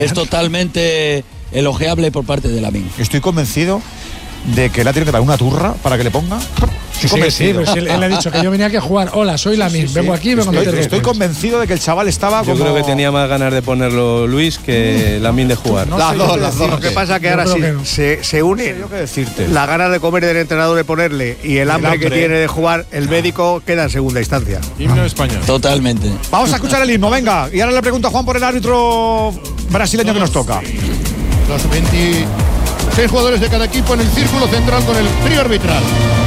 Es totalmente elogiable por parte de Lamine. Estoy convencido de que él ha tenido que dar una turra para que le ponga. Sí, pero si él ha dicho que yo venía aquí a jugar. Hola, soy Lamine, vengo aquí, vengo a meter Estoy convencido de que el chaval estaba Yo creo que tenía más ganas de ponerlo Luis que Lamine de jugar. Las dos. Lo que pasa es que ahora sí se une la ganas de comer del entrenador de ponerle y el hambre que tiene de jugar, el médico queda en segunda instancia. Himno español. Totalmente. Vamos a escuchar el himno, venga. Y ahora le pregunto a Juan por el árbitro brasileño que nos toca. Los 26 jugadores de cada equipo en el círculo central con el trío arbitral.